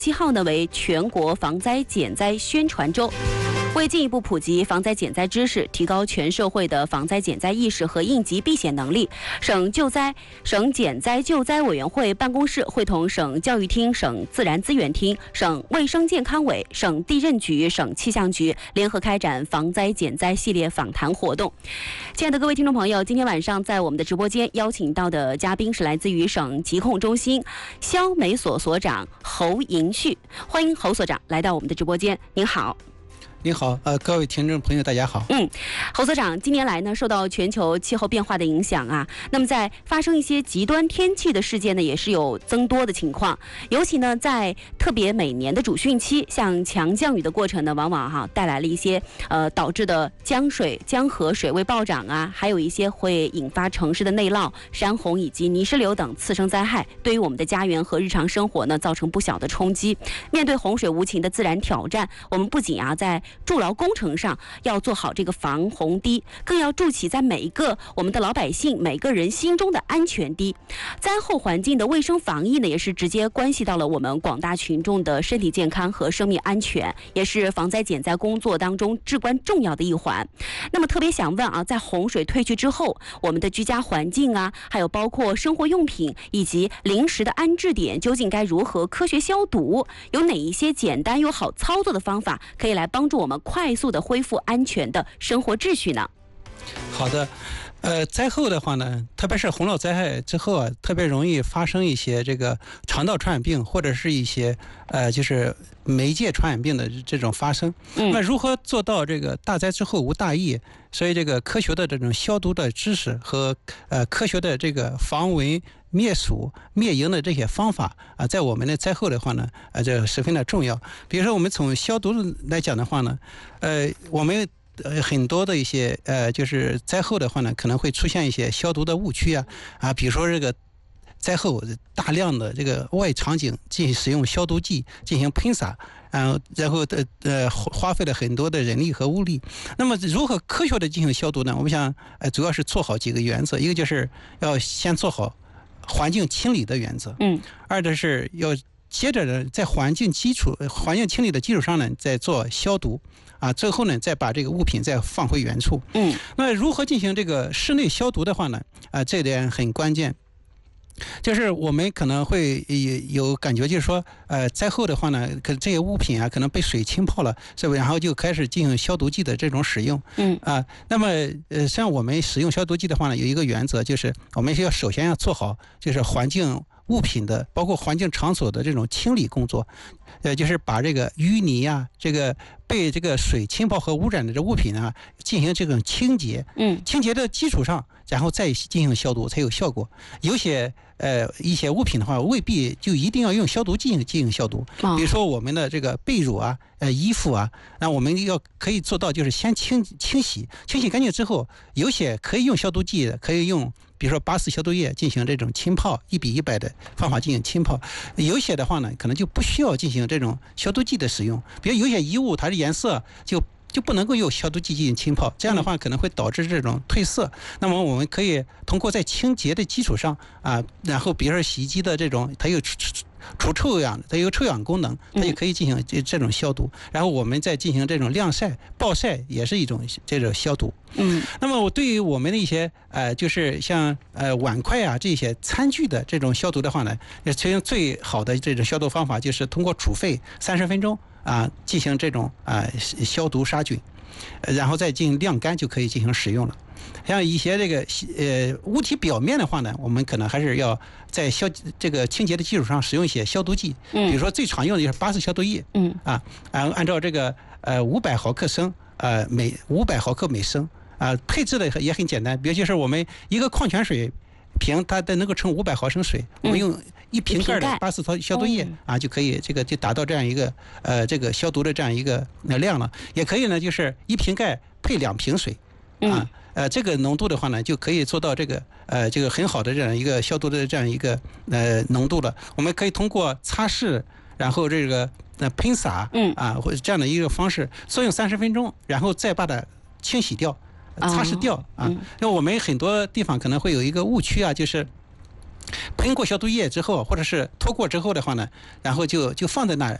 7号呢为全国防灾减灾宣传周。为进一步普及防灾减灾知识，提高全社会的防灾减灾意识和应急避险能力，省减灾救灾委员会办公室会同省教育厅、省自然资源厅、省卫生健康委、省地震局、省气象局联合开展防灾减灾系列访谈活动。亲爱的各位听众朋友，今天晚上在我们的直播间邀请到的嘉宾是来自于省疾控中心消媒所所长侯银旭，欢迎侯所长来到我们的直播间。您好。 你好，各位听众朋友，大家好。 侯所长，近年来呢，受到全球气候变化的影响啊，那么在发生一些极端天气的事件呢，也是有增多的情况。尤其呢，在特别每年的主汛期，像强降雨的过程呢，往往带来了一些导致的江河水位暴涨啊，还有一些会引发城市的内涝、山洪以及泥石流等次生灾害，对于我们的家园和日常生活呢，造成不小的冲击。面对洪水无情的自然挑战，我们不仅在筑牢工程上要做好这个防洪堤，更要筑起在每一个我们的老百姓每个人心中的安全堤。灾后环境的卫生防疫呢，也是直接关系到了我们广大群众的身体健康和生命安全，也是防灾减灾工作当中至关重要的一环。那么特别想问啊，在洪水退去之后，我们的居家环境啊，还有包括生活用品以及临时的安置点，究竟该如何科学消毒？有哪一些简单又好操作的方法，可以来帮助我们快速的恢复安全的生活秩序呢？ 好的，灾后的话呢，特别是洪涝灾害之后啊，特别容易发生一些这个肠道传染病，或者是一些就是媒介传染病的这种发生。那如何做到这个大灾之后无大疫？所以这个科学的这种消毒的知识和科学的这个防蚊灭鼠灭蝇的这些方法啊，在我们的灾后的话呢，这十分的重要。比如说我们从消毒来讲的话呢，我们很多的一些就是灾后的话呢，可能会出现一些消毒的误区啊，比如说这个灾后大量的这个外场景进行使用消毒剂进行喷洒，然后花费了很多的人力和物力。那么如何科学的进行消毒呢？我们想主要是做好几个原则，一个就是要先做好环境清理的原则，二的是要接着呢在环境清理的基础上呢再做消毒啊，最后呢再把这个物品再放回原处。那如何进行这个室内消毒的话呢？这点很关键。就是我们可能会有感觉，就是说，灾后的话呢，可这些物品可能被水浸泡了，是不是？然后就开始进行消毒剂的这种使用。那么像我们使用消毒剂的话呢，有一个原则，就是我们首先要做好就是环境物品的，包括环境场所的这种清理工作。就是把这个淤泥这个被这个水浸泡和污染的这物品进行这种清洁。清洁的基础上，然后再进行消毒才有效果。有些一些物品的话，未必就一定要用消毒剂进行消毒。比如说我们的这个被褥衣服那我们可以做到就是先清洗干净之后，有些可以用消毒剂的，可以用比如说8四消毒液进行这种浸泡，1:100的方法进行浸泡。有些的话呢，可能就不需要进行这种消毒剂的使用，比如有些衣物它的颜色就不能够用消毒剂进行浸泡，这样的话可能会导致这种褪色。那么我们可以通过在清洁的基础上然后比如说洗衣机的这种它有除臭氧，它有臭氧功能，它就可以进行这种消毒。然后我们再进行这种晾晒、暴晒，也是一种这种消毒。那么我对于我们的一些就是像碗筷这些餐具的这种消毒的话呢，其实最好的这种消毒方法就是通过煮沸30分钟进行这种消毒杀菌，然后再进行晾干就可以进行使用了。像一些这个物体表面的话呢，我们可能还是要在这个清洁的基础上使用一些消毒剂。比如说最常用的就是8四消毒液。按照这个500毫克升500毫克每升配置的也很简单。比如就是我们一个矿泉水瓶，它能够盛500毫升水，我们用1瓶盖的8四消毒液就可以就达到这样一个这个消毒的这样一个量了。也可以呢，就是1瓶盖配2瓶水这个浓度的话呢，就可以做到这个很好的这样一个消毒的这样一个浓度了。我们可以通过擦拭，然后这个喷洒或者这样的一个方式作用30分钟，然后再把它清洗掉、擦拭掉因为我们很多地方可能会有一个误区就是喷过消毒液之后，或者是脱过之后的话呢，然后就放在那儿，